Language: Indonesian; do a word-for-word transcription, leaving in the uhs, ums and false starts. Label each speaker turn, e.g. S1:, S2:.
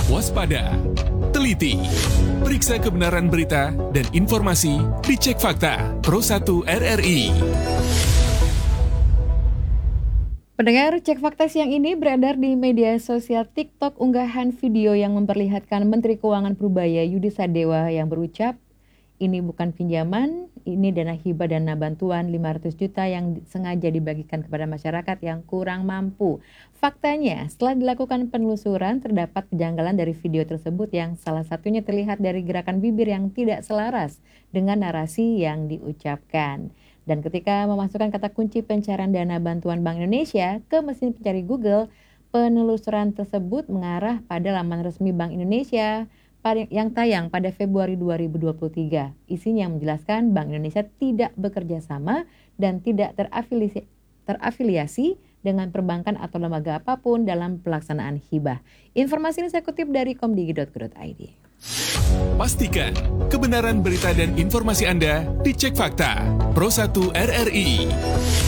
S1: waspada, teliti, periksa kebenaran berita dan informasi di Cek Fakta Pro satu R R I.
S2: Pendengar, Cek Fakta siang ini beredar di media sosial TikTok unggahan video yang memperlihatkan Menteri Keuangan Purubaya Yudi Sadewa yang berucap, ini bukan pinjaman, ini dana hibah dana bantuan lima ratus juta yang sengaja dibagikan kepada masyarakat yang kurang mampu. Faktanya, setelah dilakukan penelusuran terdapat kejanggalan dari video tersebut yang salah satunya terlihat dari gerakan bibir yang tidak selaras dengan narasi yang diucapkan. Dan ketika memasukkan kata kunci pencarian dana bantuan Bank Indonesia ke mesin pencari Google, penelusuran tersebut mengarah pada laman resmi Bank Indonesia yang tayang pada Februari dua ribu dua puluh tiga. Isinya menjelaskan Bank Indonesia tidak bekerja sama dan tidak terafiliasi, terafiliasi dengan perbankan atau lembaga apapun dalam pelaksanaan hibah. Informasi ini saya kutip dari komdigi titik co titik i d.
S1: Pastikan kebenaran berita dan informasi Anda di Cek Fakta Pro satu R R I.